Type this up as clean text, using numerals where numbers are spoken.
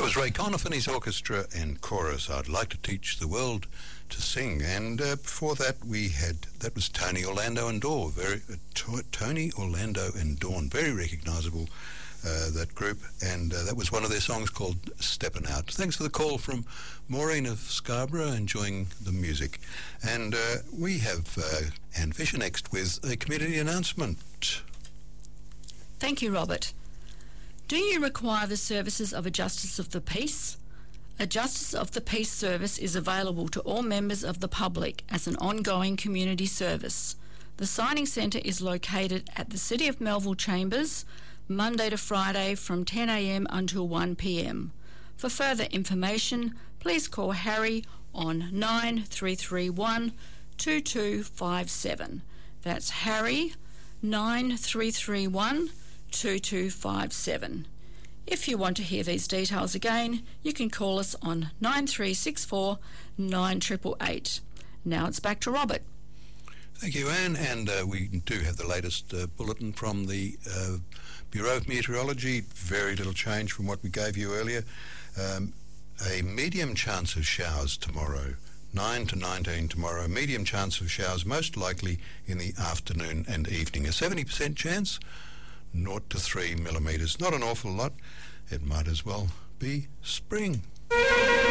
was Ray Conniff and his orchestra and chorus, I'd Like to Teach the World to Sing. And before that that was Tony Orlando and Dawn. Tony Orlando and Dawn, very recognisable, that group. And that was one of their songs called Steppin' Out. Thanks for the call from Maureen of Scarborough, enjoying the music. And we have Anne Fisher next with a community announcement. Thank you, Robert. Do you require the services of a Justice of the Peace? A Justice of the Peace service is available to all members of the public as an ongoing community service. The Signing Centre is located at the City of Melville Chambers, Monday to Friday from 10 a.m. until 1 p.m. For further information, please call Harry on 9331 2257. That's Harry, 9331 2257. If you want to hear these details again, you can call us on 9364 9888. Now it's back to Robert. Thank you, Anne. And we do have the latest bulletin from the Bureau of Meteorology. Very little change from what we gave you earlier. A medium chance of showers tomorrow. 9 to 19 tomorrow. Medium chance of showers, most likely in the afternoon and evening. A 70% chance. 0 to 3 millimetres. Not an awful lot. It might as well be spring.